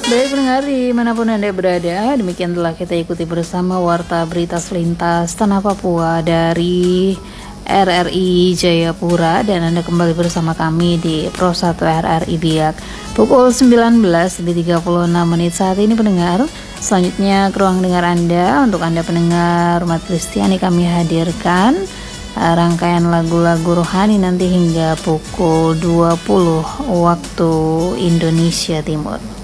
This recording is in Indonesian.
Baik pendengar dimanapun Anda berada, demikian telah kita ikuti bersama Warta Berita Selintas Tanah Papua dari RRI Jayapura, dan Anda kembali bersama kami di Pro 1 RRI Biak. Pukul 19.36 saat ini pendengar. Selanjutnya ke ruang dengar Anda. Untuk Anda pendengar umat Kristiani, kami hadirkan rangkaian lagu-lagu rohani nanti hingga pukul 20 waktu Indonesia Timur.